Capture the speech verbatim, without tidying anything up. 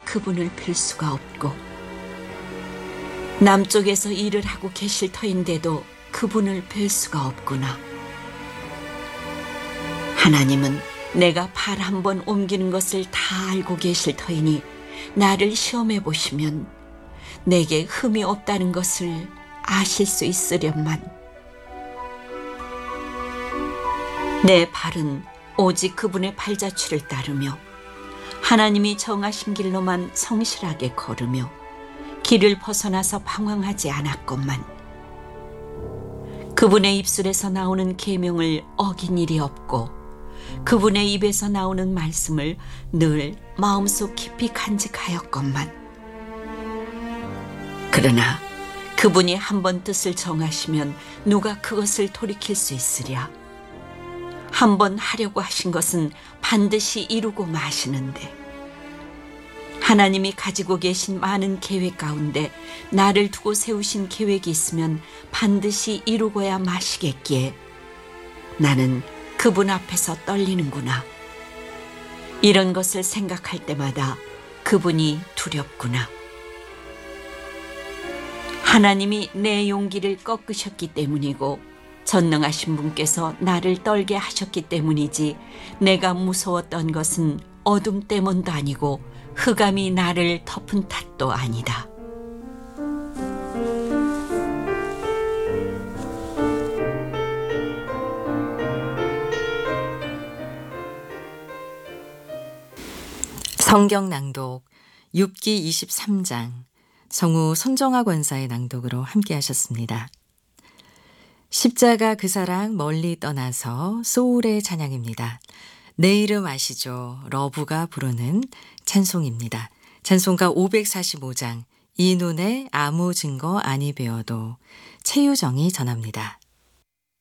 그분을 뵐 수가 없고, 남쪽에서 일을 하고 계실 터인데도 그분을 뵐 수가 없구나. 하나님은 내가 발 한 번 옮기는 것을 다 알고 계실 터이니 나를 시험해 보시면 내게 흠이 없다는 것을 아실 수 있으련만. 내 발은 오직 그분의 발자취를 따르며 하나님이 정하신 길로만 성실하게 걸으며 길을 벗어나서 방황하지 않았건만, 그분의 입술에서 나오는 계명을 어긴 일이 없고 그분의 입에서 나오는 말씀을 늘 마음속 깊이 간직하였건만, 그러나 그분이 한 번 뜻을 정하시면 누가 그것을 돌이킬 수 있으랴. 한 번 하려고 하신 것은 반드시 이루고 마시는데, 하나님이 가지고 계신 많은 계획 가운데 나를 두고 세우신 계획이 있으면 반드시 이루고야 마시겠기에 나는 그분 앞에서 떨리는구나. 이런 것을 생각할 때마다 그분이 두렵구나. 하나님이 내 용기를 꺾으셨기 때문이고 전능하신 분께서 나를 떨게 하셨기 때문이지, 내가 무서웠던 것은 어둠 때문도 아니고 흑암이 나를 덮은 탓도 아니다. 성경 낭독 욥기 이십삼 장, 성우 손정아 권사의 낭독으로 함께 하셨습니다. 십자가 그 사랑 멀리 떠나서 소울의 찬양입니다. 내 이름 아시죠? 러브가 부르는 찬송입니다. 찬송가 오백사십오 장, 이 눈에 아무 증거 아니 배워도, 최유정이 전합니다.